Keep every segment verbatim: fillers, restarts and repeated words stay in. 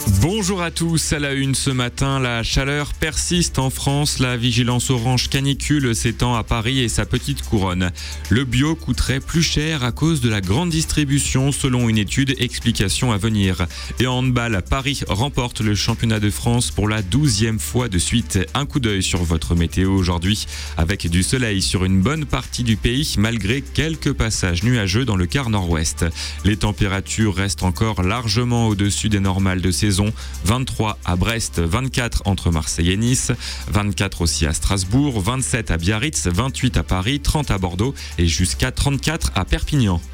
Bonjour à tous, à la une ce matin, la chaleur persiste en France, la vigilance orange canicule s'étend à Paris et sa petite couronne. Le bio coûterait plus cher à cause de la grande distribution selon une étude, explication à venir. Et en handball, Paris remporte le championnat de France pour la douzième fois de suite. Un coup d'œil sur votre météo aujourd'hui, avec du soleil sur une bonne partie du pays malgré quelques passages nuageux dans le quart nord-ouest. Les températures restent encore largement au-dessus des normales de saison. vingt-trois à Brest, vingt-quatre entre Marseille et Nice, vingt-quatre aussi à Strasbourg, vingt-sept à Biarritz, vingt-huit à Paris, trente à Bordeaux et jusqu'à trente-quatre à Perpignan.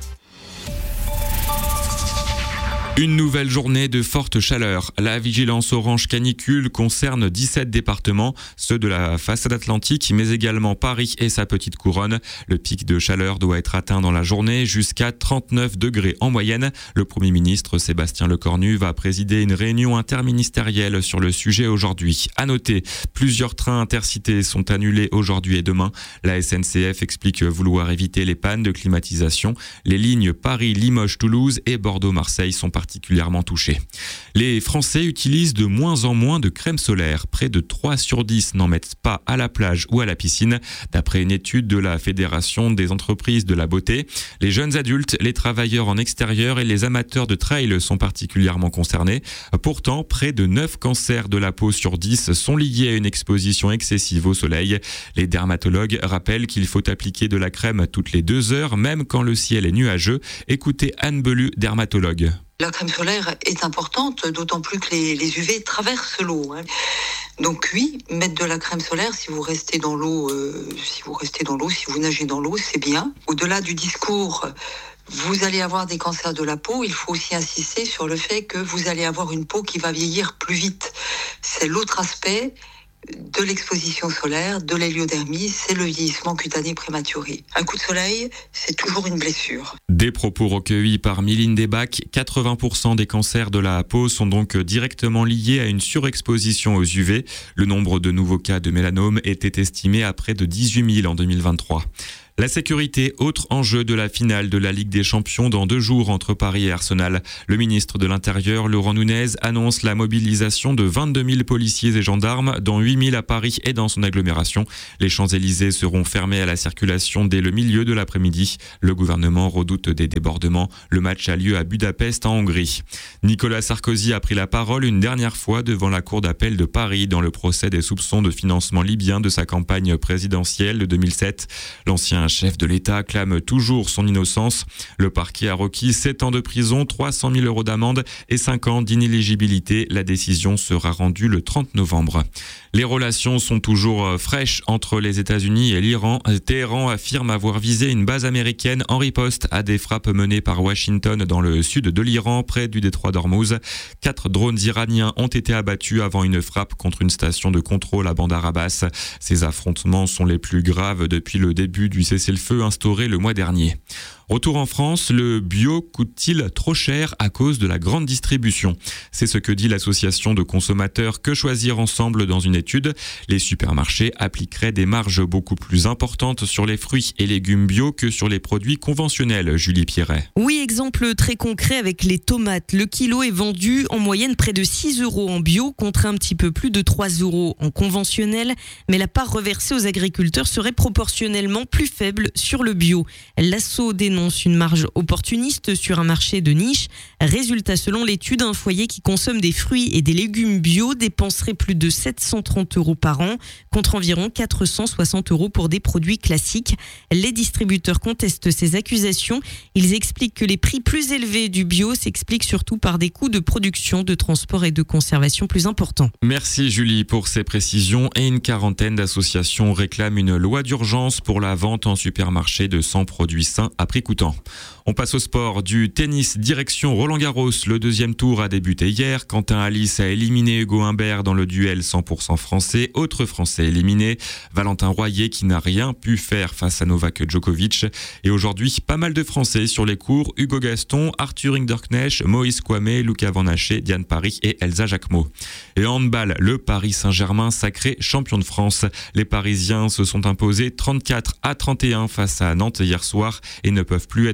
Une nouvelle journée de forte chaleur. La vigilance orange canicule concerne dix-sept départements, ceux de la façade atlantique, mais également Paris et sa petite couronne. Le pic de chaleur doit être atteint dans la journée jusqu'à trente-neuf degrés en moyenne. Le Premier ministre Sébastien Lecornu va présider une réunion interministérielle sur le sujet aujourd'hui. À noter, plusieurs trains intercités sont annulés aujourd'hui et demain. La S N C F explique vouloir éviter les pannes de climatisation. Les lignes Paris-Limoges-Toulouse et Bordeaux-Marseille sont particulièrement particulièrement touchés. Les Français utilisent de moins en moins de crème solaire. Près de trois sur dix n'en mettent pas à la plage ou à la piscine, d'après une étude de la Fédération des entreprises de la beauté. Les jeunes adultes, les travailleurs en extérieur et les amateurs de trail sont particulièrement concernés. Pourtant, près de neuf cancers de la peau sur dix sont liés à une exposition excessive au soleil. Les dermatologues rappellent qu'il faut appliquer de la crème toutes les deux heures, même quand le ciel est nuageux. Écoutez Anne Belu, dermatologue. La crème solaire est importante, d'autant plus que les, les U V traversent l'eau. Hein. Donc oui, mettre de la crème solaire si vous restez dans l'eau, euh, si vous restez dans l'eau, si vous nagez dans l'eau, c'est bien. Au-delà du discours, vous allez avoir des cancers de la peau, il faut aussi insister sur le fait que vous allez avoir une peau qui va vieillir plus vite. C'est l'autre aspect de l'exposition solaire, de l'héliodermie, c'est le vieillissement cutané prématuré. Un coup de soleil, c'est toujours une blessure. Des propos recueillis par Mylène Debac, quatre-vingts pour cent des cancers de la peau sont donc directement liés à une surexposition aux U V. Le nombre de nouveaux cas de mélanome était estimé à près de dix-huit mille en deux mille vingt-trois. La sécurité, autre enjeu de la finale de la Ligue des Champions dans deux jours entre Paris et Arsenal. Le ministre de l'Intérieur, Laurent Nunez, annonce la mobilisation de vingt-deux mille policiers et gendarmes, dont huit mille à Paris et dans son agglomération. Les Champs-Élysées seront fermés à la circulation dès le milieu de l'après-midi. Le gouvernement redoute des débordements. Le match a lieu à Budapest, en Hongrie. Nicolas Sarkozy a pris la parole une dernière fois devant la cour d'appel de Paris dans le procès des soupçons de financement libyen de sa campagne présidentielle de deux mille sept. L'ancien chef de l'État clame toujours son innocence. Le parquet a requis sept ans de prison, trois cent mille euros d'amende et cinq ans d'inéligibilité. La décision sera rendue le trente novembre. Les relations sont toujours fraîches entre les États-Unis et l'Iran. Téhéran affirme avoir visé une base américaine en riposte à des frappes menées par Washington dans le sud de l'Iran, près du détroit d'Ormuz. Quatre drones iraniens ont été abattus avant une frappe contre une station de contrôle à Bandar Abbas. Ces affrontements sont les plus graves depuis le début du cessez-le-feu instauré le mois dernier. Retour en France, le bio coûte-t-il trop cher à cause de la grande distribution ? C'est ce que dit l'association de consommateurs Que Choisir Ensemble dans une étude. Les supermarchés appliqueraient des marges beaucoup plus importantes sur les fruits et légumes bio que sur les produits conventionnels, Julie Pierret. Oui, exemple très concret avec les tomates. Le kilo est vendu en moyenne près de six euros en bio contre un petit peu plus de trois euros en conventionnel. Mais la part reversée aux agriculteurs serait proportionnellement plus faible sur le bio. L'asso dénonce une marge opportuniste sur un marché de niche. Résultat, selon l'étude, un foyer qui consomme des fruits et des légumes bio dépenserait plus de sept cent trente euros par an, contre environ quatre cent soixante euros pour des produits classiques. Les distributeurs contestent ces accusations. Ils expliquent que les prix plus élevés du bio s'expliquent surtout par des coûts de production, de transport et de conservation plus importants. Merci Julie pour ces précisions. Et une quarantaine d'associations réclament une loi d'urgence pour la vente en supermarché de cent produits sains à prix coûtant. On passe au sport. Du tennis direction Roland-Garros. Le deuxième tour a débuté hier. Quentin Alice a éliminé Hugo Humbert dans le duel cent pour cent français. Autre français éliminé, Valentin Royer, qui n'a rien pu faire face à Novak Djokovic. Et aujourd'hui, pas mal de Français sur les cours. Hugo Gaston, Arthur Hinderknecht, Moïse Kouamé, Lucas Van Haché, Diane Paris et Elsa Jacquemot. Et en handball, le Paris Saint-Germain sacré champion de France. Les Parisiens se sont imposés trente-quatre à trente et un face à Nantes hier soir et ne peuvent plus être rattrapés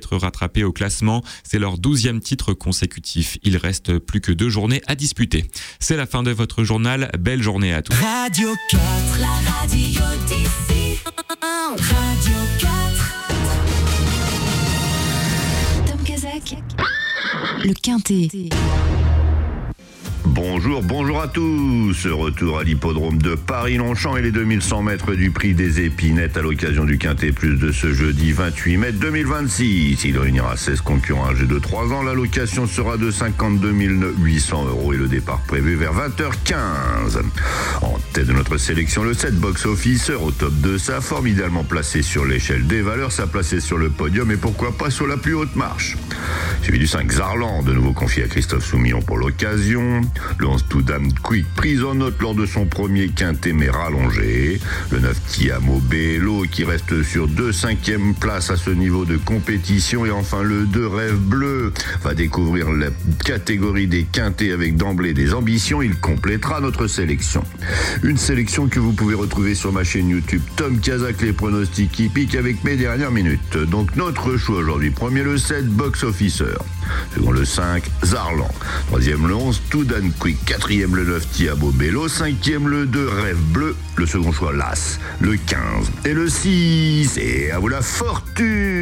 rattraper au classement. C'est leur douzième titre consécutif. Il reste plus que deux journées à disputer. C'est la fin de votre journal. Belle journée à tous. Radio quatre, la radio d'ici. Radio quatre. Tom Kazak, le Quintet. Bonjour, bonjour à tous. Retour à l'hippodrome de Paris-Longchamp et les deux mille cent mètres du prix des Épinettes à l'occasion du Quintet Plus de ce jeudi vingt-huit mai deux mille vingt-six. Il réunira seize concurrents âgés de trois ans. La location sera de cinquante-deux mille huit cents euros et le départ prévu vers vingt heures quinze. En tête de notre sélection, le sept Box Officer au top de sa forme, idéalement placé sur l'échelle des valeurs, sa placée sur le podium et pourquoi pas sur la plus haute marche. Suivi du cinq Zarlan, de nouveau confié à Christophe Soumillon pour l'occasion. Le onze Toudam Quick, prise en note lors de son premier quintet mais rallongé. Le neuf Tiamo Bello qui reste sur deux cinquièmes places à ce niveau de compétition. Et enfin le deux Rêve Bleu va découvrir la catégorie des quintets avec d'emblée des ambitions. Il complétera notre sélection. Une sélection que vous pouvez retrouver sur ma chaîne YouTube Tom Kazak, les pronostics hippiques avec mes dernières minutes. Donc notre choix aujourd'hui, premier le sept Box Officer, second le cinq Zarlan, troisième le onze Toudan Quick, quatrième le neuf Tiamo Bello, cinquième le deux Rêve Bleu, le second choix l'As, le quinze et le six. Et à vous la fortune.